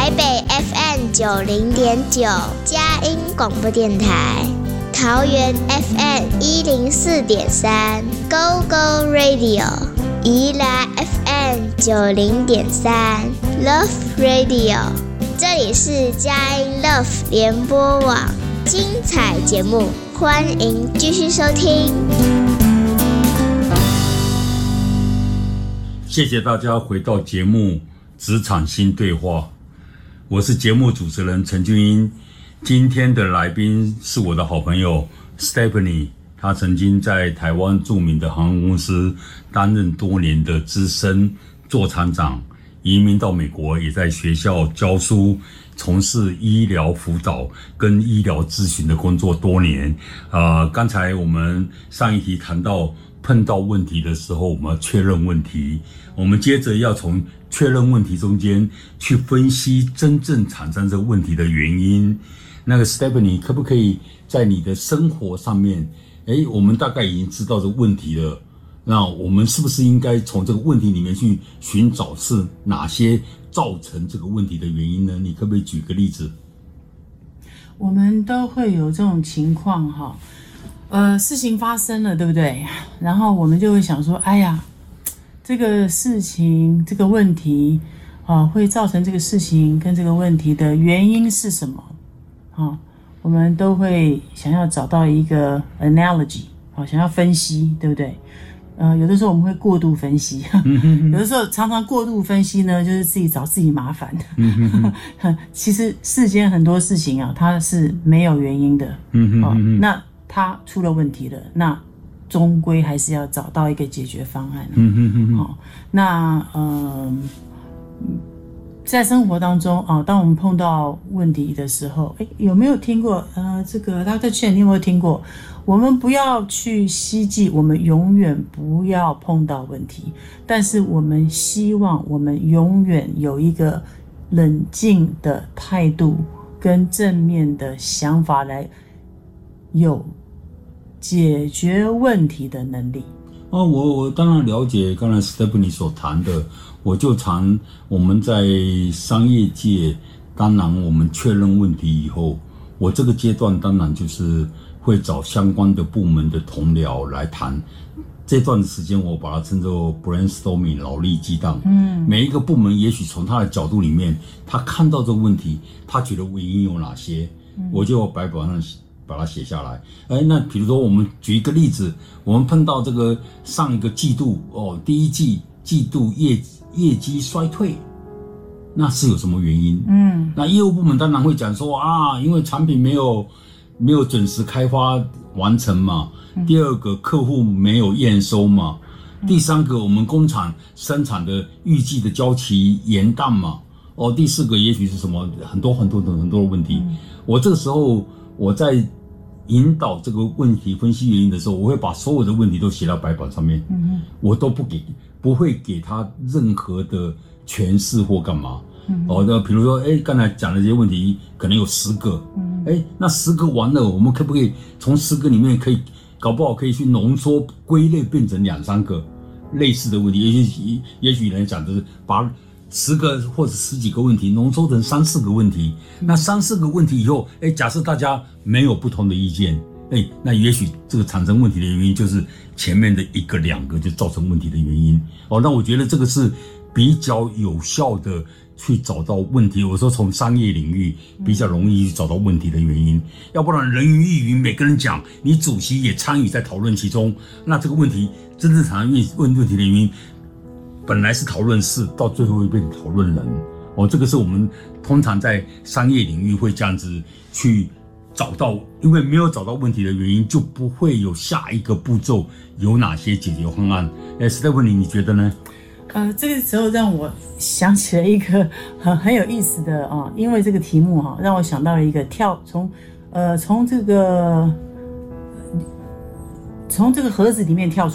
台北 FM90.9 佳音广播电台，桃园 FM104.3 Go Go Radio， 宜兰 FM90.3 Love Radio。这里是佳音 Love 联播网，精彩节目，欢迎继续收听。 谢谢大家回到节目职场新对话，我是节目主持人陈俊英。今天的来宾是我的好朋友 Stephanie， 她曾经在台湾著名的航空公司担任多年的资深座舱长，移民到美国，也在学校教书，从事医疗辅导跟医疗咨询的工作多年。刚才我们上一题谈到碰到问题的时候，我们要确认问题，我们接着要从确认问题中间去分析真正产生这个问题的原因。那个 Stephanie 可不可以在你的生活上面，我们大概已经知道这个问题了，那我们是不是应该从这个问题里面去寻找是哪些造成这个问题的原因呢？你可不可以举个例子？ 我们都会有这种情况哈，事情发生了，对不对？然后我们就会想说，哎呀，这个事情这个问题会造成这个事情跟这个问题的原因是什么？我们都会想要找到一个 analogy， 想要分析，对不对？有的时候我们会过度分析，有的时候常常过度分析呢，就是自己找自己麻烦。其实世间很多事情它是没有原因的。那它出了问题了，那终归还是要找到一个解决方案。在生活当中当我们碰到问题的时候，有没有听过这个 Dr. Chen 你有没有听过？我们不要去希冀我们永远不要碰到问题，但是我们希望我们永远有一个冷静的态度跟正面的想法来有解决问题的能力。 我当然了解刚才 Stephanie 所谈的，我们在商业界，当然我们确认问题以后，我这个阶段当然就是会找相关的部门的同僚来谈。这段时间我把它称作 brainstorming， 脑力激荡。每一个部门也许从他的角度里面，他看到这个问题，他觉得原因有哪些，我就白板上把它写下来。那比如说我们举一个例子，我们碰到这个上一个季度第一季度业绩衰退，那是有什么原因？那业务部门当然会讲说因为产品没有准时开发完成嘛，第二个客户没有验收嘛，第三个我们工厂生产的预计的交期延宕嘛，第四个也许是什么很多的问题。我这个时候我在引导这个问题分析原因的时候，我会把所有的问题都写到白板上面，我都不会给他任何的诠释或干嘛。比如说刚才讲的这些问题可能有10个，那10个完了，我们可不可以从10个里面搞不好可以去浓缩归类变成2-3个类似的问题，也许人讲的是把10个或者10几个问题浓缩成3-4个问题，那3-4个问题以后，假设大家没有不同的意见，那也许这个产生问题的原因就是前面的1个2个就造成问题的原因。那我觉得这个是比较有效的去找到问题。我说从商业领域比较容易去找到问题的原因，要不然人云亦云，每个人讲，你主席也参与在讨论其中，那这个问题真正产生问题的原因，本来是讨论事，到最后会变成讨论人。这个是我们通常在商业领域会这样子去找到，因为没有找到问题的原因，就不会有下一个步骤有哪些解决方案。Stephanie 你觉得呢？ 这个时候让我想起了一个很有意思的因为这个题目让我想到了一个从这个盒子里面跳出来，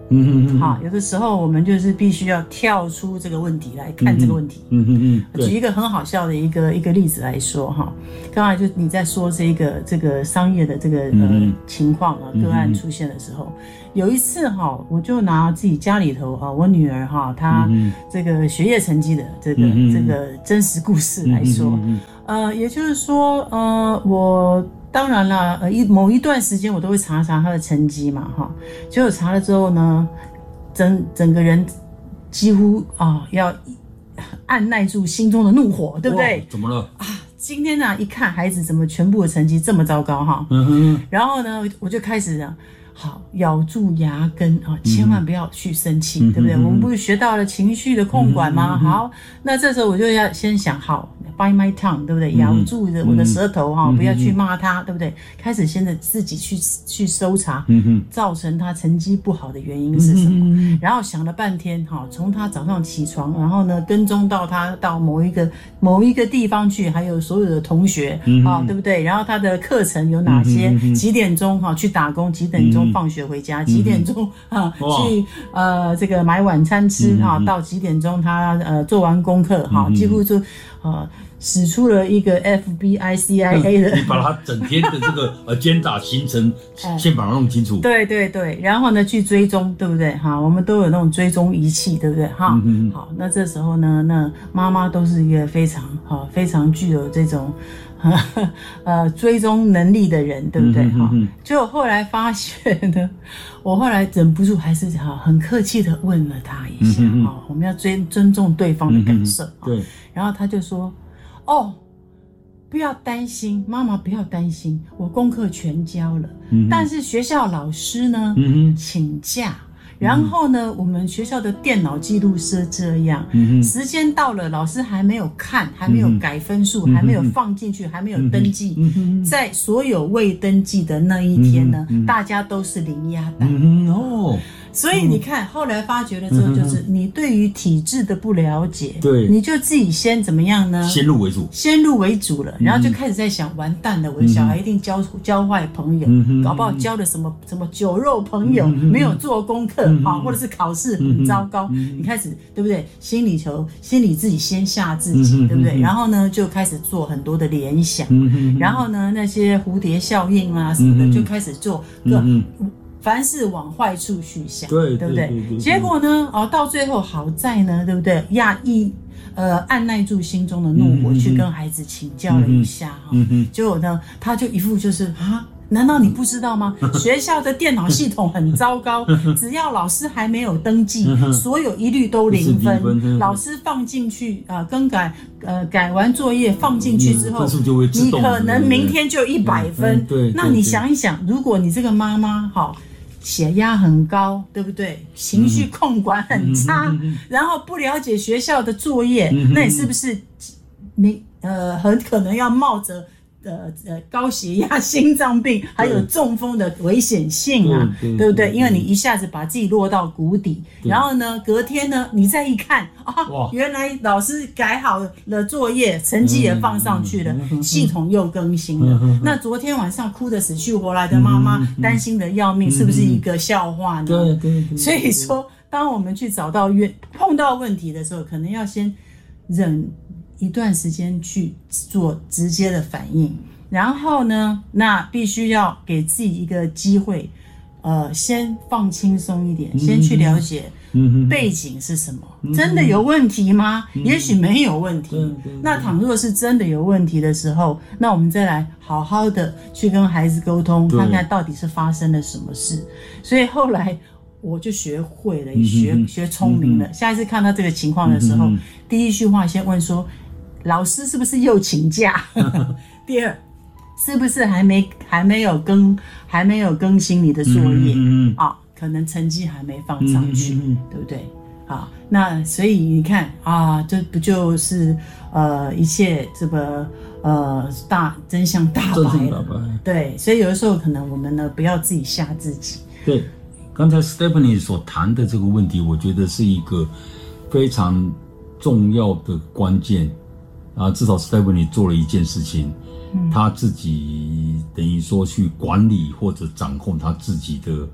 好，有的时候我们就是必须要跳出这个问题来看这个问题。举一个很好笑的一个例子来说哈，刚才就你在说这个商业的这个情况啊，个案出现的时候，有一次哈，我就拿自己家里头啊，我女儿哈，她这个学业成绩的这个真实故事来说，也就是说，我。当然了，某一段时间我都会查他的成绩嘛，哈，结果查了之后呢，整个人几乎要按耐住心中的怒火，对不对？ 怎么了？ 今天呢，一看孩子怎么全部的成绩这么糟糕哈，然后呢，我就开始好咬住牙根千万不要去生气，对不对？我们不是学到了情绪的控管吗？好，那这时候我就要先想好 ，bite my tongue， 对不对？咬住我的舌头不要去骂他，对不对？开始先自己去搜查，造成他成绩不好的原因是什么？然后想了半天，从他早上起床，然后呢跟踪到他到某一个地方去，还有所有的同学对不对？然后他的课程有哪些？几点钟去打工？几点钟放学回家？几点钟去这个买晚餐吃到几点钟他做完功课几乎就使出了一个 FBI CIA 的， 你把他整天的这个agenda 行程先把它弄清楚。 对对对，然后呢去追踪，对不对？我们都有那种追踪仪器，对不对？好，那这时候呢，那妈妈都是一个非常具有这种追踪能力的人，对不对？结果后来发现呢，我后来忍不住还是很客气的问了他一下我们要尊重对方的感受。 对， 然后他就说。不要担心，妈妈不要担心，我功课全交了，但是学校老师呢请假，然后呢我们学校的电脑记录是这样，时间到了老师还没有看，还没有改分数，还没有放进去，还没有登记，在所有未登记的那一天呢，大家都是零鸭蛋。所以你看，后来发觉了之后，就是你对于体制的不了解， 对， 你就自己先怎么样呢？ 先入为主了， 然后就开始在想，完蛋了，我的小孩一定教坏朋友，搞不好交了什么酒肉朋友，没有做功课或者是考试很糟糕，你开始对不对？心里自己先吓自己，对不对？然后呢，就开始做很多的联想，然后呢，那些蝴蝶效应什么的，就开始做凡事往坏处去想，对不对？结果呢，到最后好在呢，对不对？按耐住心中的怒火，去跟孩子请教了一下结果呢，他就一副就是难道你不知道吗？学校的电脑系统很糟糕，只要老师还没有登记，所有一律都0分。老师放进去更改改完作业放进去之后，你可能明天就100分。那你想一想，如果你这个妈妈血压很高，对不对？情绪控管很差，然后不了解学校的作业，那你是不是很可能要冒着高血压、心脏病还有中风的危险性对不对？因为你一下子把自己落到谷底，然后呢，隔天呢，你再一看原来老师改好了作业，成绩也放上去了，系统又更新了。那昨天晚上哭得死去活来的妈妈，担心的要命，是不是一个笑话呢？对。所以说，当我们去碰到问题的时候，可能要先忍一段时间去做直接的反应，然后呢，那必须要给自己一个机会，先放轻松一点，先去了解背景是什么，真的有问题吗？也许没有问题。那倘若是真的有问题的时候，那我们再来好好的去跟孩子沟通，看看到底是发生了什么事。所以后来我就学会了，学聪明了。下一次看到这个情况的时候，第一句话先问说，老师是不是又请假？第二，是不是还没有更新你的作业可能成绩还没放上去，对不对？那所以你看这不就是一切这个真相大白了。对，所以有的时候可能我们呢不要自己吓自己。 对，刚才 Stephanie 所谈的这个问题，我觉得是一个非常重要的关键至少 Stephanie 做了一件事情，他自己等于说去管理或者掌控他自己的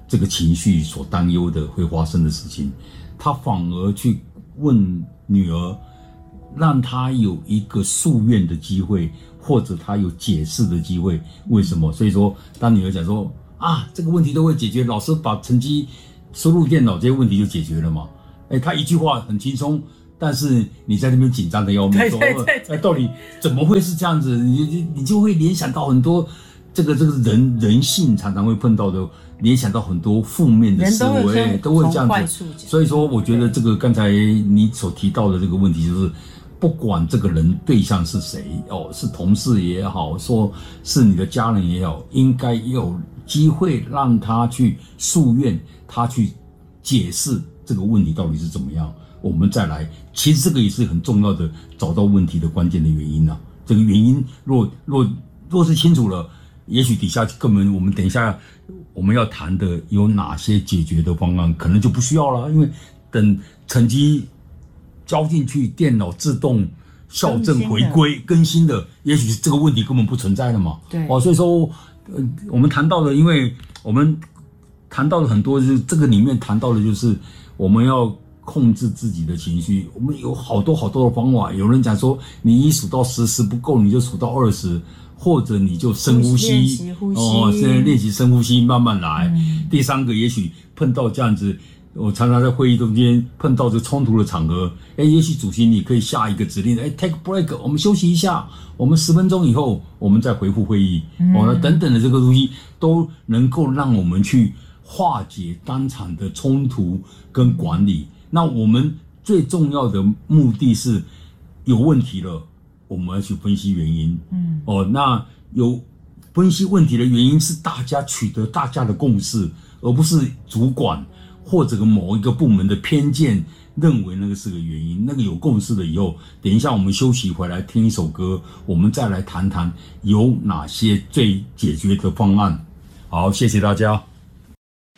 这个情绪所担忧的会发生的事情，他反而去问女儿，让他有一个诉愿的机会，或者他有解释的机会。为什么？所以说，当女儿讲说啊，这个问题都会解决，老师把成绩输入电脑，这些问题就解决了嘛。他一句话很轻松，但是你在那边紧张的要命，说到底怎么会是这样子？你就会联想到很多这个人性常常会碰到的，联想到很多负面的思维，都会这样子。所以说，我觉得这个刚才你所提到的这个问题，就是不管这个人对象是谁是同事也好，说是你的家人也好，应该有机会让他去诉愿，他去解释这个问题到底是怎么样，我们再来。其实这个也是很重要的，找到问题的关键的原因啊。这个原因若是清楚了，也许底下根本我们等一下我们要谈的有哪些解决的方案，可能就不需要了，因为等成绩交进去，电脑自动校正回归更新的，也许这个问题根本不存在了嘛。 对， 所以说我们谈到的，因为我们谈到了很多，就是这个里面谈到的就是我们要控制自己的情绪。我们有好多的方法，有人讲说你一数到10不够，你就数到20，或者你就深呼吸，练习深呼吸，慢慢来。第3个，也许碰到这样子，我常常在会议中间碰到这冲突的场合，也许主席你可以下一个指令，take break， 我们休息一下，我们10分钟以后我们再回复会议，等等的这个东西都能够让我们去化解当场的冲突跟管理。那我们最重要的目的是有问题了，我们要去分析原因。那有分析问题的原因是大家取得大家的共识，而不是主管或者某一个部门的偏见认为那个是个原因。那个有共识了以后，等一下我们休息回来听一首歌，我们再来谈谈有哪些最解决的方案。好，谢谢大家。